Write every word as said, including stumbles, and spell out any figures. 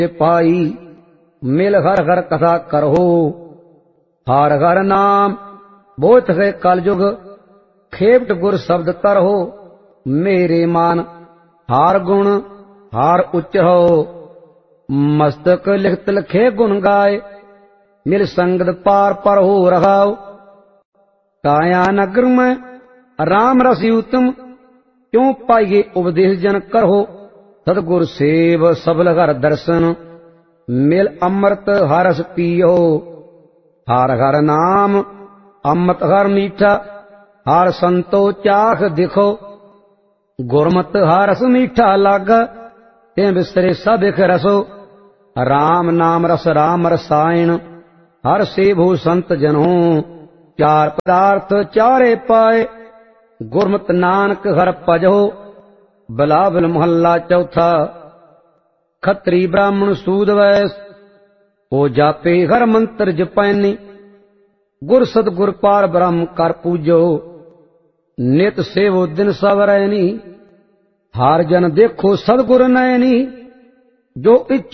पाई मिल हर हर कथा करहो। हर हर नाम बोथ है कलयुग खेपट गुर शब्द तरहो। मेरे मान हार गुण हार उच्चरो। मस्तक लिखत लिखे गुण गाय मिल संगत पार पर हो रहाओ। काया नगर में राम रस उत्तम क्यों पाइये उपदेश जन करहो। सतगुर सेव सबल हर दर्शन मिल अमृत हरस पियो। हर हर नाम अमृत हर मीठा हर संतो चाख दिखो। गुरमत हरस मीठा लाग ते बिसरे सब एक रसो। राम नाम रस राम रसायन हर सेभो संत जनो। चार पदार्थ चारे पाए गुरमत नानक हर भजो। बिलावल मोहल्ला चौथा। खत्री ब्राह्मण सूद वैस हो जापे हर मंत्र जपैनी। गुर सतगुर पार ब्रह्म कर पूजो। नित सेवो दिन सवरैनी हर जन देखो सतगुर नैनी। जो इच्छ